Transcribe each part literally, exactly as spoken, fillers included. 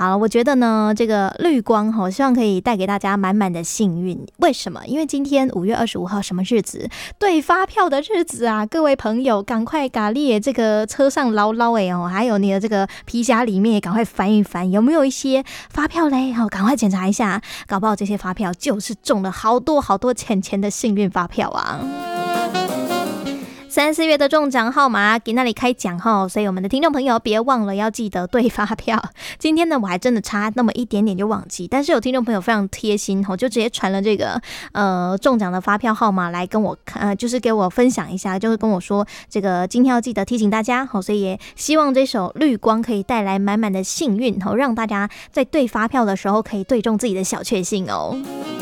好，我觉得呢，这个绿光哈，希望可以带给大家满满的幸运。为什么？因为今天五月二十五号什么日子？对发票的日子啊！各位朋友，赶快咖喱这个车上捞捞哎哦，还有你的这个皮夹里面也赶快翻一翻，有没有一些发票嘞？好，赶快检查一下，搞不好这些发票就是中了好多好多钱钱的幸运发票啊！三四月的中奖号码给那里开奖哈，所以我们的听众朋友别忘了要记得对发票。今天呢，我还真的差那么一点点就忘记，但是有听众朋友非常贴心哈，就直接传了这个呃中奖的发票号码来跟我呃，就是给我分享一下，就是跟我说这个今天要记得提醒大家好，所以也希望这首绿光可以带来满满的幸运哈，让大家在对发票的时候可以对中自己的小确幸哦。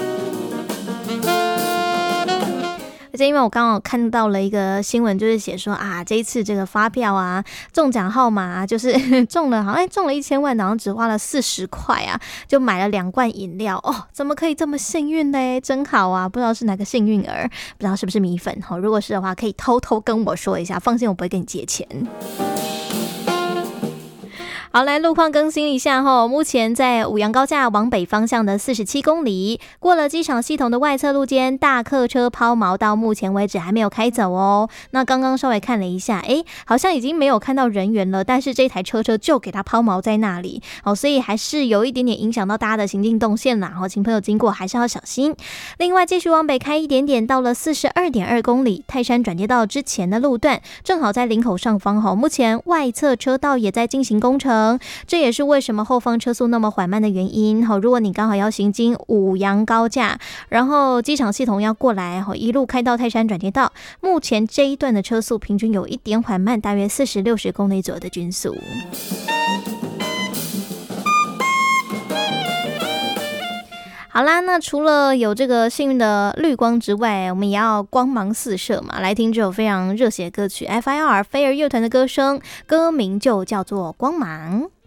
而且因为我刚好看到了一个新闻，就是写说啊，这一次这个发票啊，中奖号码、啊、就是中了，好像中了一千万，好像只花了四十块啊，就买了两罐饮料哦，怎么可以这么幸运呢？真好啊！不知道是哪个幸运儿，不知道是不是米粉哈？如果是的话，可以偷偷跟我说一下，放心，我不会跟你借钱。好，来路况更新一下吼，目前在五杨高架往北方向的四十七公里，过了机场系统的外侧路肩，大客车抛锚到目前为止还没有开走哦。那刚刚稍微看了一下，诶，好像已经没有看到人员了，但是这台车车就给它抛锚在那里，哦，所以还是有一点点影响到大家的行进动线啦，请朋友经过还是要小心。另外继续往北开一点点，到了四十二点二公里，泰山转接道之前的路段，正好在林口上方吼，目前外侧车道也在进行工程。这也是为什么后方车速那么缓慢的原因。如果你刚好要行经五杨高架，然后机场系统要过来，一路开到泰山转接道，目前这一段的车速平均有一点缓慢，大约四十六十公里左右的均速。好啦，那除了有这个幸运的绿光之外，我们也要光芒四射嘛。来听这首非常热血的歌曲 F I R 飞儿乐团的歌声，歌名就叫做《光芒》。